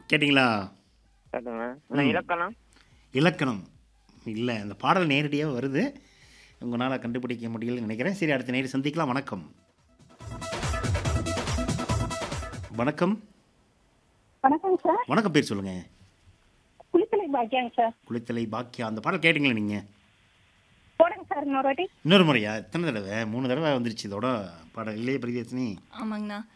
கேட்டிங்களா? கேட்டுங்க. இல்ல ம். இலக்கணம். இலக்கணம். இல்ல. அந்த பாடல் நேரடியா வருது. உங்கனால கண்டுபிடிக்க முடியலன்னு நினைக்கிறேன். சரி, அடுத்த நேயர் சந்திக்கலாம். வணக்கம். வணக்கம். வணக்கங்க சார். வணக்கம். பேர் சொல்லுங்க. குளித்தலை பாக்கியாங்க சார். குளித்தலை பாக்கியா. அந்த பாடல் கேட்டீங்களா நீங்க? போடுங்க சார் இன்னொரு வாட்டி. இன்னொரு முறையா? எத்தனை தடவை? 3 தடவை வந்துருச்சு இதோட பாடல் இல்லையே பிரியதர்ஷினி? ஆமாங்கண்ணா.